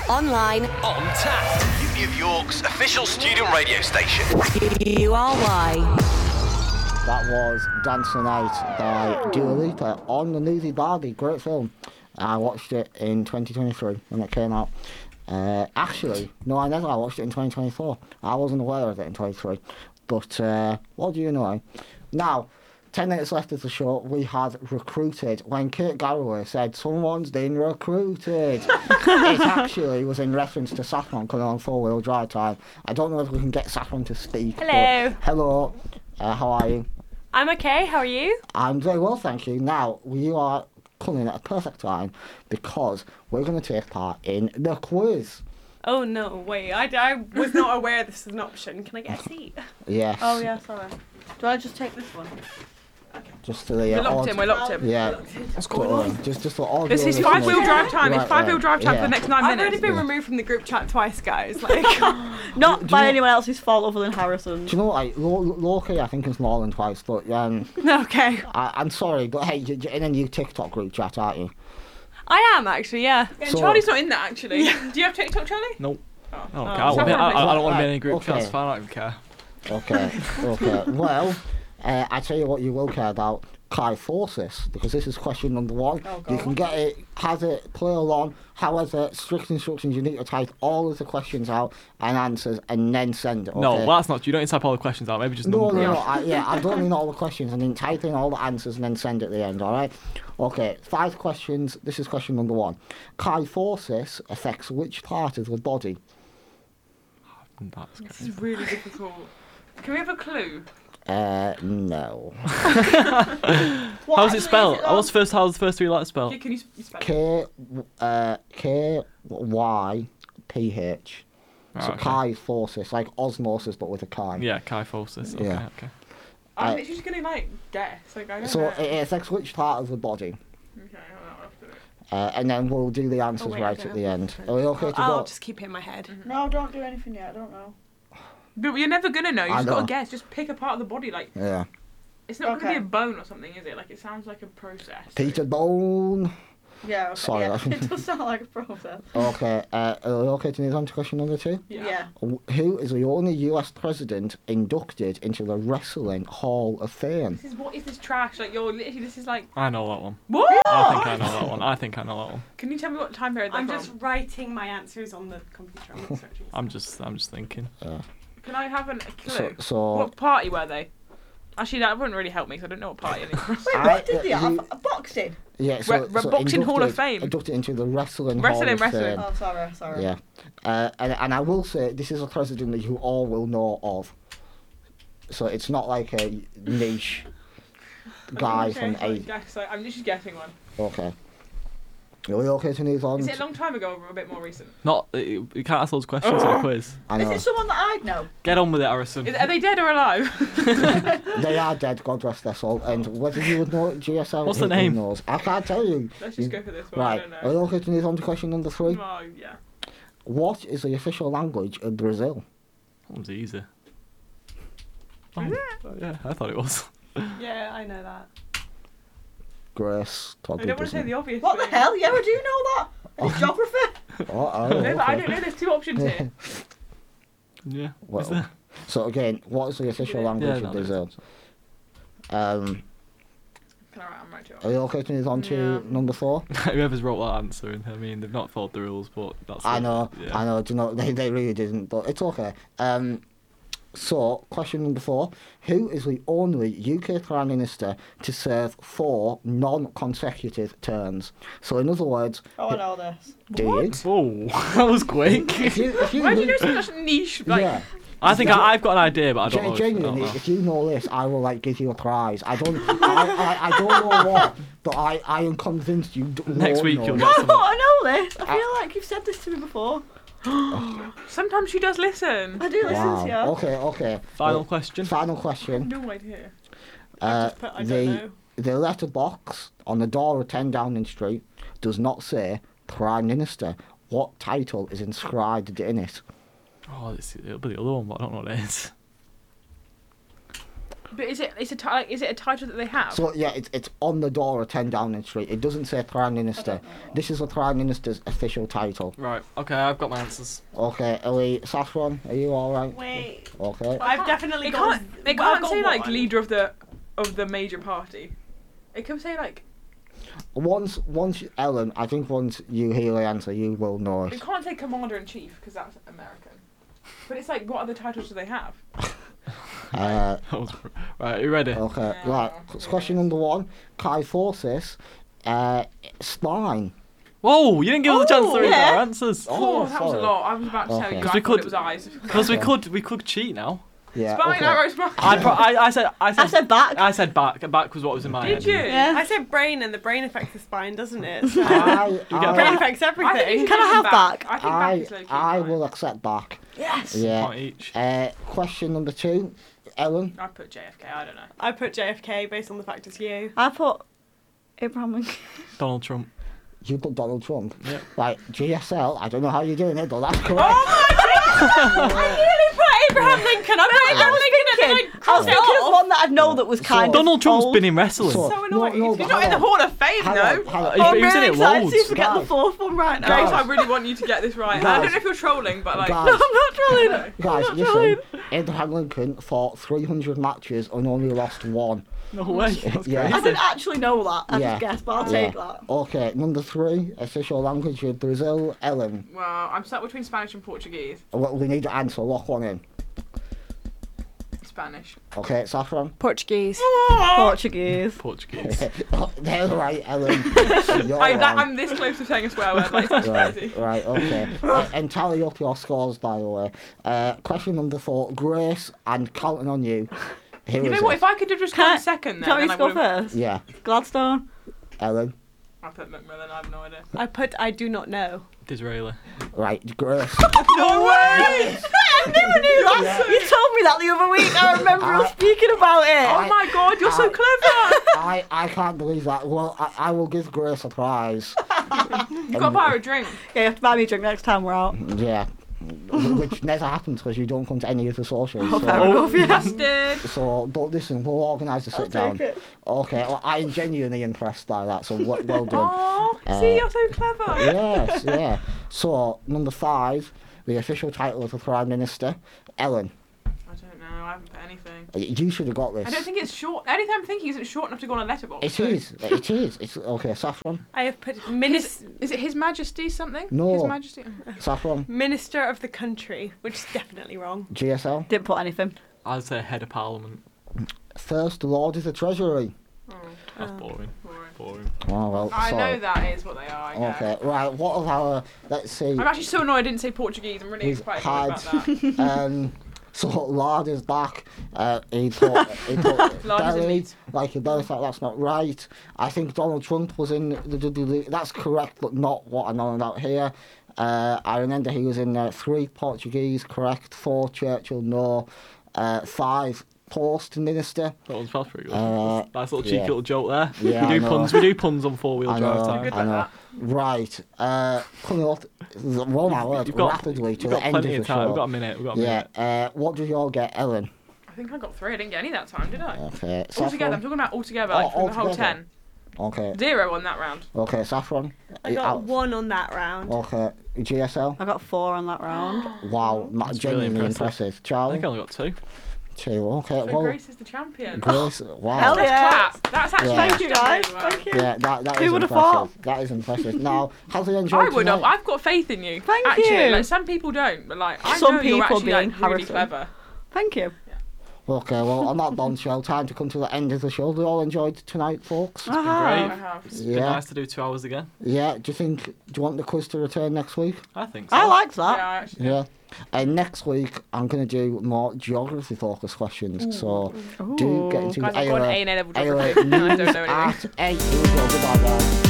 online, On tap. Uni of York's official student radio station. URY. That was Dance the Night by Dua Lipa on the Newsy Barbie. Great film. I watched it in 2023 when it came out. Actually, no, I never. I watched it in 2024. I wasn't aware of it in 23. But what do you know? Now, 10 minutes left of the show, we had recruited. When Kate Garraway said, someone's been recruited, it actually was in reference to Saffron coming on four-wheel drive time. I don't know if we can get Saffron to speak. Hello. Hello. How are you? I'm okay, how are you? I'm very well, thank you. Now, you are coming at a perfect time because we're going to take part in the quiz. Oh no, wait, I was not aware this was an option. Can I get a seat? Yes. Oh yeah, sorry. Do I just take this one? Just for the We're locked in. Yeah. What's going on? Just for all This your is five-wheel listeners. drive time. It's Right, five-wheel drive time yeah. for the next 9 minutes. I've already been Yeah. removed from the group chat twice, guys. Like, Not do by you- anyone else's fault other than Harrison's. Do you know what? Like, Loki, I think it's more than twice, but okay. I'm sorry, but hey, you're in a new TikTok group chat, aren't you? I am actually, yeah. So- Charlie's not in that actually. Do you have TikTok, Charlie? Nope. Oh. I don't care. Oh. I don't want to be in any Right, group okay. chats, so I don't even care. Okay. Well, I tell you what you will care about. Kyphosis, because this is question number one. Oh, You God. can get it, has it, play along. However, strict instructions, you need to type all of the questions out and answers and then send it. Okay? No, well, that's not. You don't need to type all the questions out. Maybe just No, number no, it. no. I don't mean all the questions. I mean type in all the answers and then send at the end, alright? Okay, 5 questions. This is question number 1. Kyphosis affects which part of the body? That's This is really difficult. Can we have a clue? No. How's it spelled? How's the first 3 letters spelled? Can you spell it? Kyph. So okay. kyphosis, like osmosis but with a chi. Yeah, kyphosis. Okay, Yeah. okay. I'm literally just gonna guess. Like I don't So know. it affects which part of the body? Okay, I'll have to do it. And then we'll do the answers wait, right okay. at the end. Are we okay to I'll go? just keep it in my head. No, don't do anything yet. I don't know. But you're never gonna know. You I just gotta know. guess. Just pick a part of the body. Like Yeah. it's not gonna Okay. be a bone or something, is it? Like it sounds like a process. Peter Bone. Yeah. Okay. Sorry, Yeah. I- It does sound like a process. Okay. Are we okay to move on to question number 2? Yeah. Who is the only US president inducted into the Wrestling Hall of Fame? What is this trash? Like you're literally. This is like I know that one. what? I think I know that one. Can you tell me what time period they're I'm from? just writing my answers on the computer. I'm not searching. I'm just thinking. Can I have a clue? So What party were they? Actually, that wouldn't really help me because I don't know what party it is. Wait, what did they have? he- Boxing? yeah, Boxing Hall of inducted- Fame. Inducted into the Wrestling Hall Wrestling. of Fame. Oh, sorry. Yeah. And I will say this is a president that you all will know of. So it's not like a niche guy from a. I'm literally guessing one. Okay. Are we okay to move on? Is it a long time ago or a bit more recent? Not. You can't ask those questions in a quiz. I Is know. it someone that I'd know? Get on with it, Harrison. Are they dead or alive? They are dead, God rest their soul. And whether you would know GSL, What's the who name? knows? I can't tell you. Let's just go for this one. Right. I don't Are we know. okay to move on to question number 3? Oh yeah. What is the official language of Brazil? That was easy. Oh, yeah, I thought it was. Yeah, I know that. Grace I probably don't want to say doesn't. the obvious. What the thing. hell? Yeah, I do know that. It's geography. Oh, oh, No, but I okay. don't know. There's 2 options here. Yeah. Well, Is there? So again, what is the official language Yeah, of no, there Brazil? Can I'm right to Are you okay to move on to Yeah. number 4? Whoever's wrote that answer, and I mean, they've not followed the rules, but that's. I it. know, Yeah. I know. Do you know they really didn't, but it's okay. So question number 4: Who is the only UK Prime Minister to serve 4 non-consecutive terms? So in other words, Oh, I know this. do you? Whoa, that was quick. If you Why do you know such a niche? Like, yeah. I think I've got an idea, but I don't know. Genuinely, I don't know. if you know this, I will give you a prize. I don't know what, but I am convinced you. Next won't week know you'll it. get I some. thought I know this. I feel like you've said this to me before. sometimes she does listen. I do listen Wow. to you. Okay. Final Well, question. Final question. No idea. Just put I don't know. The letterbox on the door of 10 Downing Street does not say Prime Minister. What title is inscribed in it? Oh, it'll be the other one, but I don't know what it is. But is it a title that they have? So yeah, it's on the door of 10 Downing Street. It doesn't say Prime Minister. This is the Prime Minister's official title. Right. Okay, I've got my answers. Okay, Ellie, Saffron, are you all right? Wait. Okay. I've definitely They got. can't. They well, I've can't got say like one. leader of the major party. It can say like. Once Ellen, I think once you hear the answer, you will know It it. can't say commander in chief because that's American. But it's like, what other titles do they have? Right, you ready? Okay, Yeah. right. Question number 1. Kyphosis, spine. Whoa! You didn't give us a chance to read yeah. our answers. Oh, that was a sorry. lot. I was about to tell Okay. you. I Because we thought could- it was eyes. Because we could cheat now. Yeah. Spine, okay. arrow, spine. I said back. I said back. Back was what was in my head. Did you? Yeah. I said brain, and the brain affects the spine, doesn't it? So I, brain affects I think you everything. should Can I mention have back? I think back is low-key I fine. will accept back. Yes. Yeah. Point each. Question number 2. Ellen. I put JFK. I don't know. I put JFK based on the fact it's you. I put Abraham Lincoln. Donald Trump. You put Donald Trump. Yep. Right, GSL, I don't know how you're doing it, but that's correct. Oh my god! I nearly put Abraham Lincoln. I put Abraham Lincoln and then I I was crossed it thinking of off. one that I know that was kind of Donald Trump's old. been in wrestling. So- So annoying. No, He's but not in the hang on. Hall of Fame, Hang though. on, hang on. He I'm was in really it excited to loads. see if we get the Guys. 4th one right now. Grace, Guys. I really want you to get this right. I Guys. don't know if you're trolling, but like. Guys. No, I'm not trolling. Guys, I'm not listen. trolling. Abraham Lincoln fought 300 matches and only lost 1. No way. That's Yeah. I crazy. didn't actually know that. I Yeah. just guessed, but I'll Yeah. take that. Okay, number 3, official language of Brazil. Ellen. Well, I'm stuck between Spanish and Portuguese. Well, we need to answer. Lock one in. Spanish. Okay, Saffron. Portuguese. Portuguese. Portuguese. They're right, Ellen. You're I'm right. this close to saying a swear word. Like, it's crazy. Right, okay. And tally up your scores, by the way. Question number 4, Grace, and counting on you. Who You is know what? it? If I could have just Can gone I- second, Can then we I go would have. first? Yeah, Gladstone. Ellen. I put Macmillan. I have no idea. I put I do not know. Disraeli. Right, Grace. No way! I never knew that. You told me that the other week. I remember us speaking about it. Oh my god, you're so clever! I can't believe that. Well, I will give Grace a prize. You've got to buy her a drink. Yeah, you have to buy me a drink next time we're out. Yeah. Which never happens because you don't come to any of the socials. Oh, fair So, enough, yeah. Bastard! so but listen, we'll organise a sit down. take it. Okay, well, I'm genuinely impressed by that, so well done. Oh, see, you're so clever. Yes, yeah. So, number 5, the official title of the Prime Minister, Ellen. I don't know. I haven't put anything. You should have got this. I don't think it's short. Anything I'm thinking isn't short enough to go on a letterbox. It is. It is. It's okay. Saffron. I have put Is it His Majesty something? No. His Majesty. Saffron. Minister of the country, which is definitely wrong. GSL. Didn't put anything. I'd say head of parliament. First Lord of the Treasury. That's boring. Boring. Oh well. I sorry. know that is what they are. I guess. Okay. Right. What of our? Let's see. I'm actually so annoyed I didn't say Portuguese. I'm really He's quite hard. annoyed about that. So Lard is back. He put Lard is in Belly, Leeds. like a belly fat. That's not right. I think Donald Trump was in the WWE. That's correct, but not what I know about here. I remember he was in 3 Portuguese, correct. 4 Churchill, no. 5 Post Minister. That was pretty good. Uh, Nice little cheeky yeah. little joke there. Yeah, I we do know. puns. We do puns on 4-wheel I drive know. time. Good I like know. that. Right. Coming up, roll my word, You've got rapidly to You've the got end of plenty the of time. show. We've got a minute. We've got a minute. Yeah. What did you all get, Ellen? I think I got 3. I didn't get any that time, did I? Okay. Altogether, I'm Saffron. talking about altogether, Oh, like from the whole altogether. 10. Okay. 0 on that round. Okay, Saffron. I got 1 on that round. Okay, GSL. I got 4 on that round. Wow, That's really genuinely impressive. impressive. I Charlie. think I only got 2. 2. Okay, So well, Grace is the champion. Grace. Wow. Hell yeah. Clap. That's actually Yeah. Thank you, done guys. really well. Thank you. Yeah, that Who is would have impressive. thought? That is impressive. Now, have you enjoyed I would have. tonight? I've got faith in you. Thank actually, you. Like, some people don't, but like I Some know you're people actually being like, really Harrison. clever. Thank you. Okay, well, on that bombshell, time to come to the end of the show. We all enjoyed tonight, folks. Great. I have. It's been Yeah. nice to do 2 hours again. Yeah, do you want the quiz to return next week? I think so. I liked that. Yeah, I actually. Yeah. And next week, I'm going to do more geography-focused questions. So do get into Guys, I've got an A in A-level AOA geography. I news don't know anything. at 8. Here we go. Goodbye, guys.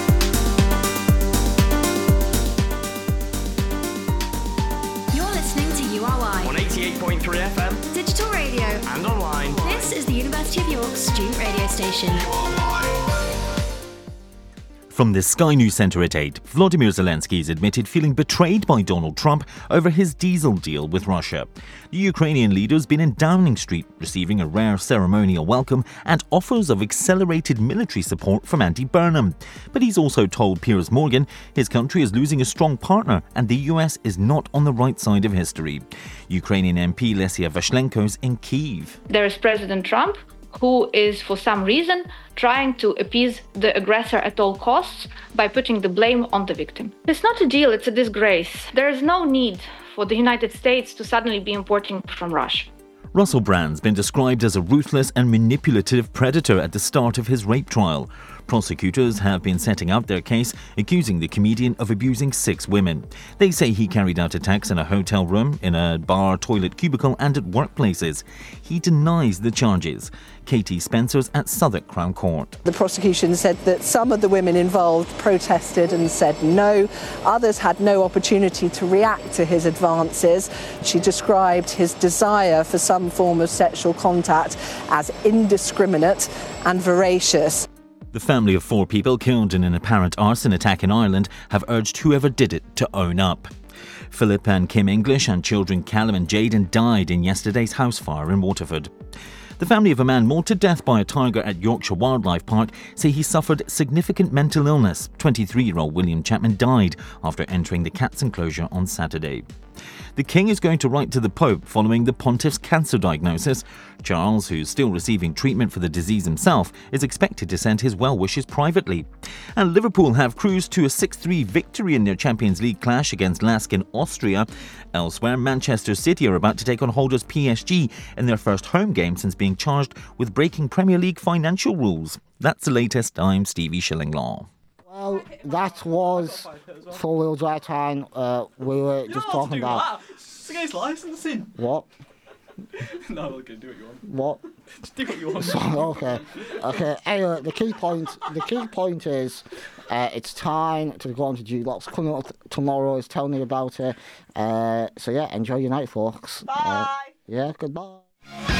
You're listening to URY On 88.3 FM Digital Radio. and online. This is the University of York's student radio station. From the Sky News Centre at 8, Volodymyr Zelensky has admitted feeling betrayed by Donald Trump over his diesel deal with Russia. The Ukrainian leader has been in Downing Street, receiving a rare ceremonial welcome and offers of accelerated military support from Andy Burnham. But he's also told Piers Morgan his country is losing a strong partner and the US is not on the right side of history. Ukrainian MP Lesia Vashlenko's in Kyiv. There is President Trump, who is, for some reason, trying to appease the aggressor at all costs by putting the blame on the victim. It's not a deal, it's a disgrace. There is no need for the United States to suddenly be importing from Russia. Russell Brand's been described as a ruthless and manipulative predator at the start of his rape trial. Prosecutors have been setting out their case, accusing the comedian of abusing 6 women. They say he carried out attacks in a hotel room, in a bar, toilet cubicle and at workplaces. He denies the charges. Katie Spencer's at Southwark Crown Court. The prosecution said that some of the women involved protested and said no. Others had no opportunity to react to his advances. She described his desire for some form of sexual contact as indiscriminate and voracious. The family of 4 people killed in an apparent arson attack in Ireland have urged whoever did it to own up. Philip and Kim English and children Callum and Jaden died in yesterday's house fire in Waterford. The family of a man mauled to death by a tiger at Yorkshire Wildlife Park say he suffered significant mental illness. 23-year-old William Chapman died after entering the cat's enclosure on Saturday. The King is going to write to the Pope following the Pontiff's cancer diagnosis. Charles, who's still receiving treatment for the disease himself, is expected to send his well wishes privately. And Liverpool have cruised to a 6-3 victory in their Champions League clash against Lask in Austria. Elsewhere, Manchester City are about to take on holders PSG in their first home game since being charged with breaking Premier League financial rules. That's the latest. I'm Stevie Shillinglaw. Well, that was four-wheel drive time. We were just talking about. It's against licensing. What? No, okay, do what you want. What? Just do what you want. Okay. Anyway, the key point is, it's time to go on to G-Locks. Coming up tomorrow is telling you about it. So yeah, enjoy your night, folks. Bye. Yeah, goodbye.